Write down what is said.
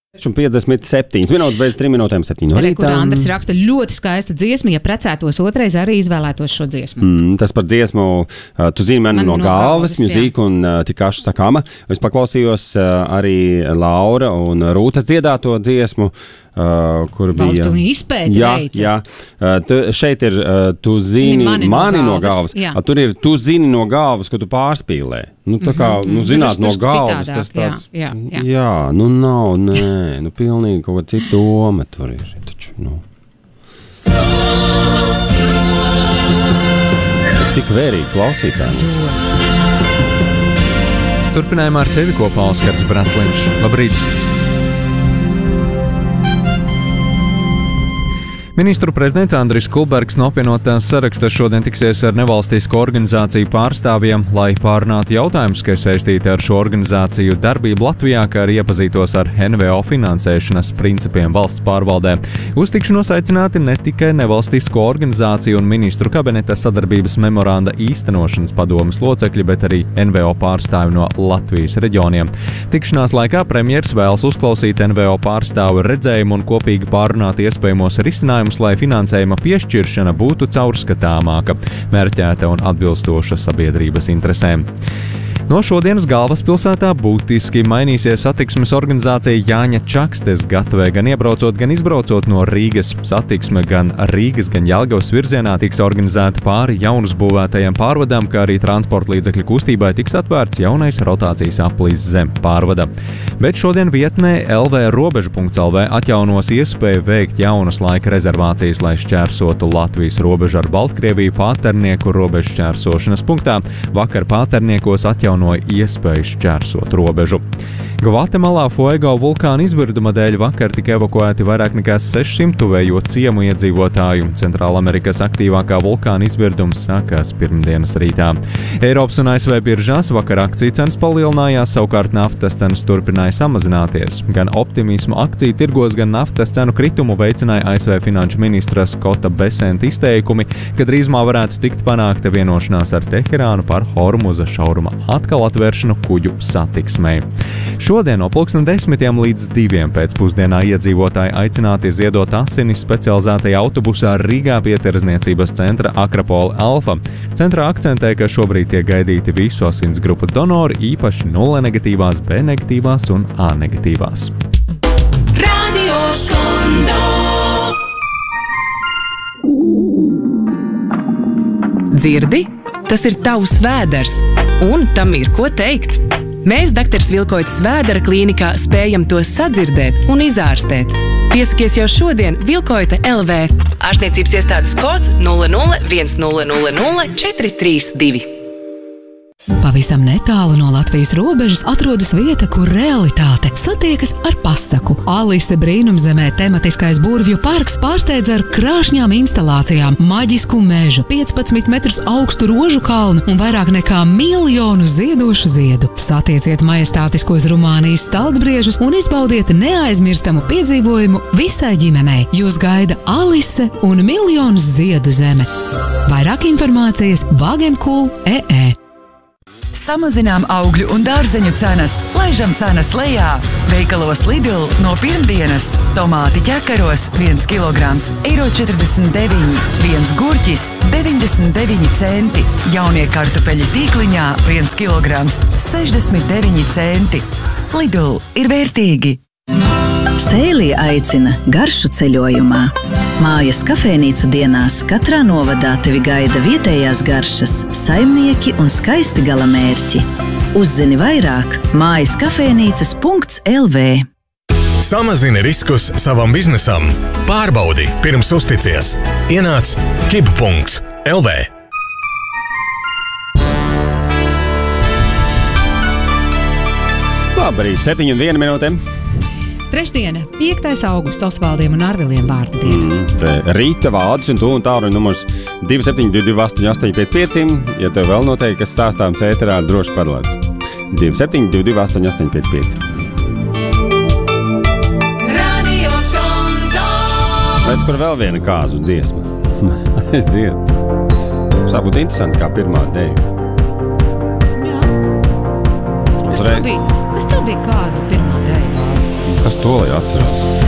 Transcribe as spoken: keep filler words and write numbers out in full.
piecdesmit septiņas minūtes bez trim minūtēm septiņu. Re, kur Andris raksta ļoti skaista dziesma, ja precētos otrais arī izvēlētos šo dziesmu. Mm, tas par dziesmu, uh, tu zini mani no, no galvas, mūzika un uh, Tikaša Sakama. Es paklausījos uh, arī Laura un Rūtas dziedāto dziesmu, uh, kur bija... Valstspilni izpēti jā, veica. Jā, uh, tu, šeit ir uh, tu zini mani, mani no galvas. No galvas. Tur ir tu zini no galvas, ko tu pārspīlē. Nu, tā kā, mm-hmm. nu, zināt no galvas, citādāk, tas tāds... Jā, jā, jā. jā, nu nav, nē, nu pilnīgi kaut kāda cita doma tur ir. Taču, nu. Tik vērīgi klausītājiem. Turpinājumā ar tevi kopā Oskars Brasliņš. Labrīt! Ministru prezidents Andris Kulbergs no apvienotās saraksta šodien tiksies ar nevalstisku organizāciju pārstāvjiem, lai pārunātu jautājumus, kas saistīti ar šo organizāciju darbību Latvijā, kā arī iepazītos ar N V O finansēšanas principiem valsts pārvaldē. Uz tikšanos aicināti ne tikai nevalstisko organizāciju un ministru kabineta sadarbības memoranda īstenošanas padomes locekļi, bet arī N V O pārstāvi no Latvijas reģioniem. Tikšanās laikā premjers vēlas uzklausīt N V O pārstāvu redzējumu un kopīgi pārunāt iespējamos risinājumus, lai finansējuma piešķiršana būtu caurskatāmāka, mērķēta un atbilstoša sabiedrības interesēm. No šodienas galvaspilsētā būtiski mainīsies satiksmes organizācija Jāņa Čakstes gatavē, gan iebraucot, gan izbraucot no Rīgas. Satiksme gan Rīgas, gan Jelgavas virzienā tiks organizēta pāri jaunus būvētajiem pārvadām, kā arī transporta līdzekļu kustībai tiks atvērts jaunais rotācijas aplis zem pārvada. Bet šodien vietnē L V robeža punkts L V atjaunos iespēju veikt jaunas laika rezervācijas, lai šķērsotu Latvijas robežu ar Baltkrieviju Pāternieku robežu šķērsošanas punktā. Vakar Pāterniekos atjaunos no iespēju šķērsot robežu. Gvatemalā Fuego vulkāna izvirduma dēļ vakar tika evakuēti vairāk nekā sešsimt tuvējo ciemu iedzīvotāju. Centrālamerikas aktīvākā vulkāna izvirdums sākās pirmdienas rītā. Eiropas un A S V biržās vakar akciju cenas palielinājās, savukārt naftas cenas turpināja samazināties. Gan optimismu akciju tirgos, gan naftas cenu kritumu veicināja A S V finanšu ministra Skota Besenta izteikumi, ka drīzumā varētu tikt panākta vienošanās ar Teherānu par Hormuza šauruma atkal atvēršanu kuģu satiksmei. Šodien no pulksten desmitiem līdz diviem pēcpusdienā iedzīvotāji aicināti ziedot asinis specializētajā autobusā Rīgā pie Terzniecības centra Akrapola Alfa. Centrā akcentē, ka šobrīd tiek gaidīti visu asins grupu donori, īpaši nulle negatīvās, B negatīvās un A negatīvās. Radio Skondo. Dzirdi? Tas ir tavs vēders, un tam ir ko teikt. Mēs doktors Vilkoitas Vēdera klīnikā spējam to sadzirdēt un izārstēt. Piesakies jau šodien Vilkoita L V. Ārstniecības iestādes kods nulle nulle viens nulle nulle nulle četri trīs divi. Pavisam netālu no Latvijas robežas atrodas vieta, kur realitāte satiekas ar pasaku. Alise brīnumzemē tematiskais burvju parks pārsteidz ar krāšņām instalācijām, maģisku mežu, piecpadsmit metrus augstu rožu kalnu un vairāk nekā miljonu ziedošu ziedu. Satieciet majestātiskos Rumānijas staldbriežus un izbaudiet neaizmirstamu piedzīvojumu visai ģimenei. Jūs gaida Alise un miljonus ziedu zeme. Vairāk informācijas Wagenkool punkt E E. Samazinām augļu un dārzeņu cenas, laižam cenas lejā. Veikalos Lidl no pirmdienas tomāti ķekaros viens kilograms eiro četrdesmit deviņi, viens gurķis deviņdesmit deviņi centi, jaunie kartupeļi tīkliņā viens kilograms sešdesmit deviņi centi. Lidl ir vērtīgi. Sēlija aicina garšu ceļojumā. Mājas kafejnīcu dienās katrā novadā tevi gaida vietējās garšas, saimnieki un skaisti galamērķi. Uzzini vairāk mājas kafejnīcas punkts L V. Samazini riskus savam biznesam. Pārbaudi pirms uzticies. Ienāc kib punkts L V. Labrīt, septiņi un viena minūte. Trešdiena, piektais augusts, Osvaldiem un Arviliem vārda diena. Mm, Rīta vārdus un tu un tālu numurs divi septiņi divi astoņi astoņi pieci pieci. Ja tev vēl noteikti, kas stāstāms ēterā, droši padalās. divi septiņi divi astoņi astoņi pieci pieci. Radio Skondo. Redz, kur vēl viena kāzu dziesma. Aiziet. Tā būtu interesanti kā pirmā deja. Jā. Kas tev bija? Kas tev bija kāzu pirmā deja? Kas to lai atcerās?